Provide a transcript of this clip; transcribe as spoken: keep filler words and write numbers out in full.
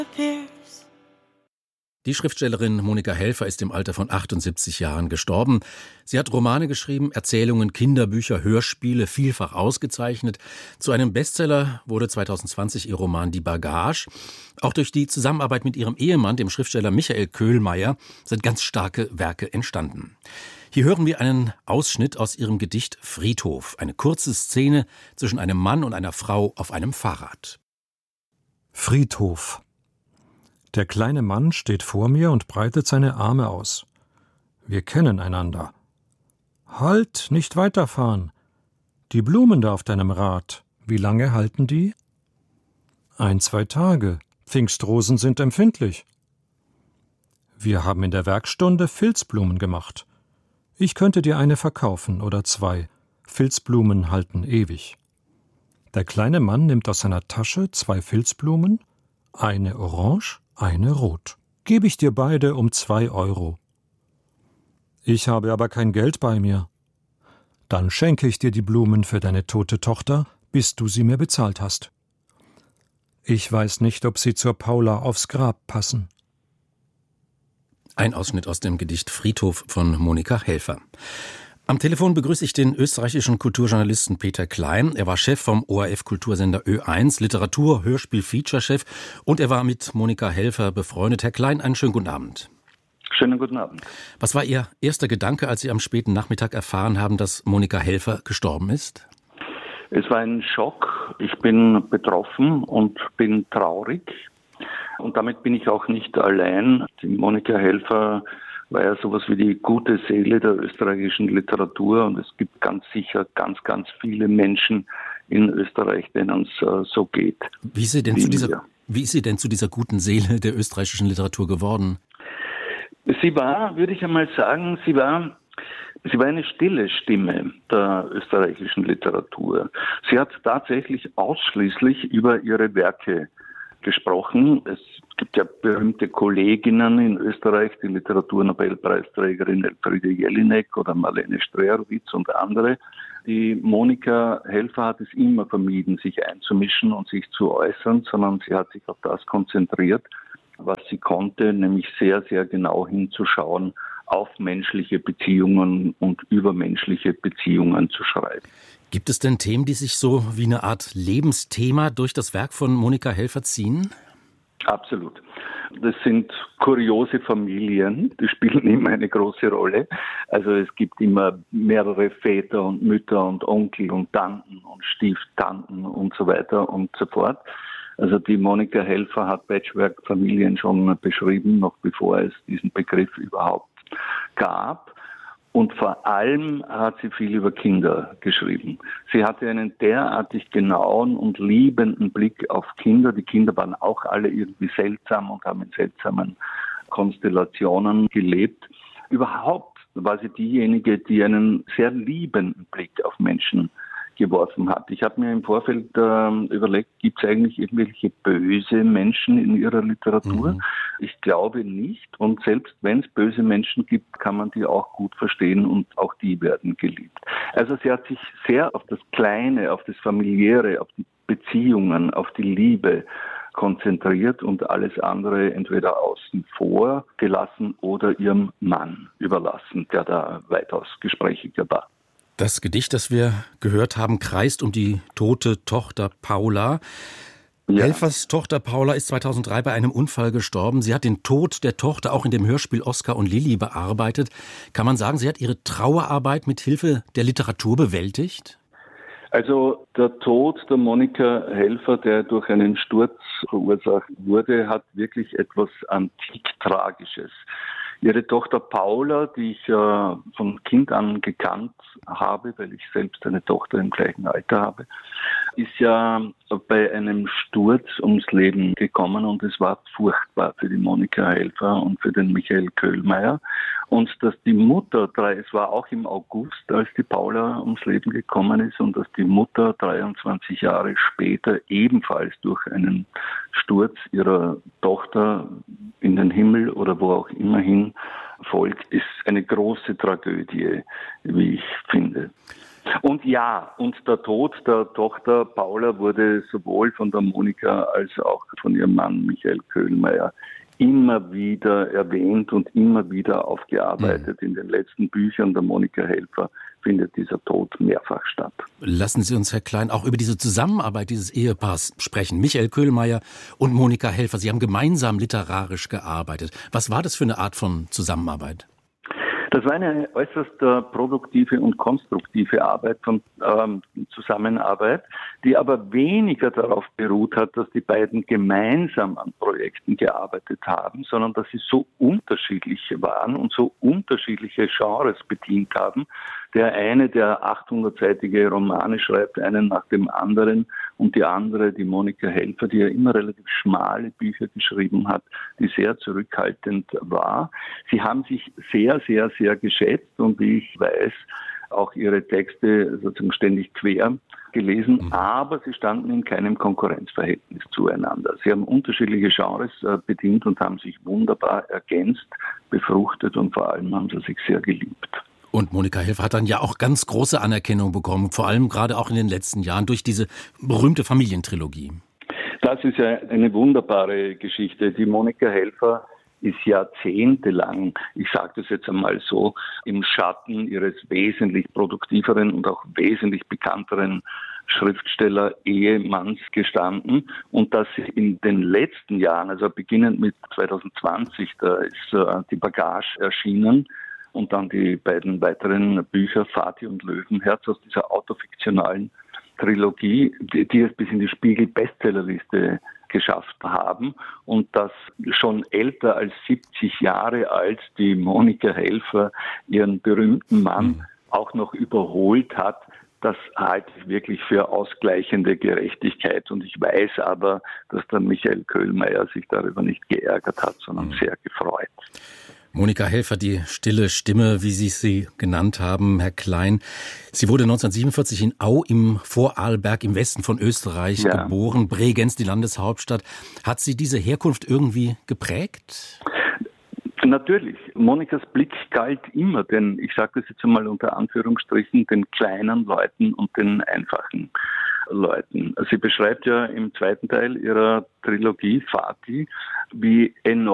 Die Schriftstellerin Monika Helfer ist im Alter von achtundsiebzig Jahren gestorben. Sie hat Romane geschrieben, Erzählungen, Kinderbücher, Hörspiele, vielfach ausgezeichnet. Zu einem Bestseller wurde zweitausendzwanzig ihr Roman Die Bagage. Auch durch die Zusammenarbeit mit ihrem Ehemann, dem Schriftsteller Michael Köhlmeier, sind ganz starke Werke entstanden. Hier hören wir einen Ausschnitt aus ihrem Gedicht Friedhof. Eine kurze Szene zwischen einem Mann und einer Frau auf einem Fahrrad. Friedhof. Der kleine Mann steht vor mir und breitet seine Arme aus. Wir kennen einander. Halt, nicht weiterfahren. Die Blumen da auf deinem Rad, wie lange halten die? Ein, zwei Tage. Pfingstrosen sind empfindlich. Wir haben in der Werkstunde Filzblumen gemacht. Ich könnte dir eine verkaufen oder zwei. Filzblumen halten ewig. Der kleine Mann nimmt aus seiner Tasche zwei Filzblumen, eine orange, eine rot. Gebe ich dir beide um zwei Euro. Ich habe aber kein Geld bei mir. Dann schenke ich dir die Blumen für deine tote Tochter, bis du sie mir bezahlt hast. Ich weiß nicht, ob sie zur Paula aufs Grab passen. Ein Ausschnitt aus dem Gedicht Friedhof von Monika Helfer. Am Telefon begrüße ich den österreichischen Kulturjournalisten Peter Klein. Er war Chef vom O R F-Kultursender Ö eins, Literatur-, Hörspiel-, Feature-Chef und er war mit Monika Helfer befreundet. Herr Klein, einen schönen guten Abend. Schönen guten Abend. Was war Ihr erster Gedanke, als Sie am späten Nachmittag erfahren haben, dass Monika Helfer gestorben ist? Es war ein Schock. Ich bin betroffen und bin traurig. Und damit bin ich auch nicht allein. Die Monika Helfer war ja sowas wie die gute Seele der österreichischen Literatur und es gibt ganz sicher ganz, ganz viele Menschen in Österreich, denen es äh, so geht. Wie ist sie denn zu dieser, wie ist sie denn zu dieser guten Seele der österreichischen Literatur geworden? Sie war, würde ich einmal sagen, sie war, sie war eine stille Stimme der österreichischen Literatur. Sie hat tatsächlich ausschließlich über ihre Werke gesprochen. Es gibt ja berühmte Kolleginnen in Österreich, die Literaturnobelpreisträgerin Elfriede Jelinek oder Marlene Streerowitz und andere. Die Monika Helfer hat es immer vermieden, sich einzumischen und sich zu äußern, sondern sie hat sich auf das konzentriert, was sie konnte, nämlich sehr, sehr genau hinzuschauen, auf menschliche Beziehungen und über menschliche Beziehungen zu schreiben. Gibt es denn Themen, die sich so wie eine Art Lebensthema durch das Werk von Monika Helfer ziehen? Absolut. Das sind kuriose Familien, die spielen immer eine große Rolle. Also es gibt immer mehrere Väter und Mütter und Onkel und Tanten und Stieftanten und so weiter und so fort. Also die Monika Helfer hat Patchwork-Familien schon beschrieben, noch bevor es diesen Begriff überhaupt gab. Und vor allem hat sie viel über Kinder geschrieben. Sie hatte einen derartig genauen und liebenden Blick auf Kinder. Die Kinder waren auch alle irgendwie seltsam und haben in seltsamen Konstellationen gelebt. Überhaupt war sie diejenige, die einen sehr liebenden Blick auf Menschen geworfen hat. Ich habe mir im Vorfeld äh, überlegt, gibt es eigentlich irgendwelche böse Menschen in ihrer Literatur? Mhm. Ich glaube nicht. Und selbst wenn es böse Menschen gibt, kann man die auch gut verstehen und auch die werden geliebt. Also sie hat sich sehr auf das Kleine, auf das Familiäre, auf die Beziehungen, auf die Liebe konzentriert und alles andere entweder außen vor gelassen oder ihrem Mann überlassen, der da weitaus gesprächiger war. Das Gedicht, das wir gehört haben, kreist um die tote Tochter Paula. Ja. Helfers Tochter Paula ist zweitausenddrei bei einem Unfall gestorben. Sie hat den Tod der Tochter auch in dem Hörspiel Oskar und Lilli bearbeitet. Kann man sagen, sie hat ihre Trauerarbeit mit Hilfe der Literatur bewältigt? Also der Tod der Monika Helfer, der durch einen Sturz verursacht wurde, hat wirklich etwas antik Tragisches. Ihre Tochter Paula, die ich äh, von Kind an gekannt habe, weil ich selbst eine Tochter im gleichen Alter habe, ist ja bei einem Sturz ums Leben gekommen und es war furchtbar für die Monika Helfer und für den Michael Köhlmeier. Und dass die Mutter, es war auch im August, als die Paula ums Leben gekommen ist und dass die Mutter dreiundzwanzig Jahre später ebenfalls durch einen Sturz ihrer Tochter in den Himmel oder wo auch immer hin folgt, ist eine große Tragödie, wie ich finde. Und ja, und der Tod der Tochter Paula wurde sowohl von der Monika als auch von ihrem Mann Michael Köhlmeier immer wieder erwähnt und immer wieder aufgearbeitet. Mhm. In den letzten Büchern der Monika Helfer findet dieser Tod mehrfach statt. Lassen Sie uns, Herr Klein, auch über diese Zusammenarbeit dieses Ehepaars sprechen. Michael Köhlmeier und Monika Helfer, Sie haben gemeinsam literarisch gearbeitet. Was war das für eine Art von Zusammenarbeit? Das war eine äußerst äh, produktive und konstruktive Arbeit von ähm, Zusammenarbeit, die aber weniger darauf beruht hat, dass die beiden gemeinsam an Projekten gearbeitet haben, sondern dass sie so unterschiedlich waren und so unterschiedliche Genres bedient haben. Der eine, der achthundertseitige Romane schreibt, einen nach dem anderen, und die andere, die Monika Helfer, die ja immer relativ schmale Bücher geschrieben hat, die sehr zurückhaltend war. Sie haben sich sehr, sehr, sehr geschätzt und wie ich weiß, auch ihre Texte sozusagen ständig quer gelesen, mhm. aber sie standen in keinem Konkurrenzverhältnis zueinander. Sie haben unterschiedliche Genres äh, bedient und haben sich wunderbar ergänzt, befruchtet und vor allem haben sie sich sehr geliebt. Und Monika Helfer hat dann ja auch ganz große Anerkennung bekommen, vor allem gerade auch in den letzten Jahren durch diese berühmte Familientrilogie. Das ist ja eine wunderbare Geschichte. Die Monika Helfer ist jahrzehntelang, ich sage das jetzt einmal so, im Schatten ihres wesentlich produktiveren und auch wesentlich bekannteren Schriftsteller-Ehemanns gestanden, und dass sie in den letzten Jahren, also beginnend mit zwanzig zwanzig, da ist äh, die Bagage erschienen, und dann die beiden weiteren Bücher Vati und Löwenherz aus dieser autofiktionalen Trilogie, die, die es bis in die Spiegel-Bestsellerliste geschafft haben, und dass schon älter als siebzig Jahre alt die Monika Helfer ihren berühmten Mann mhm. auch noch überholt hat. Das halte ich wirklich für ausgleichende Gerechtigkeit, und ich weiß aber, dass der Michael Köhlmeier sich darüber nicht geärgert hat, sondern mhm. sehr gefreut. Monika Helfer, die stille Stimme, wie Sie sie genannt haben, Herr Klein. Sie wurde neunzehnhundertsiebenundvierzig in Au im Vorarlberg im Westen von Österreich ja. geboren, Bregenz, die Landeshauptstadt. Hat Sie diese Herkunft irgendwie geprägt? Natürlich. Monikas Blick galt immer, denn ich sage das jetzt einmal unter Anführungsstrichen, den kleinen Leuten und den einfachen Leuten. Sie beschreibt ja im zweiten Teil ihrer Trilogie Vati, wie enorm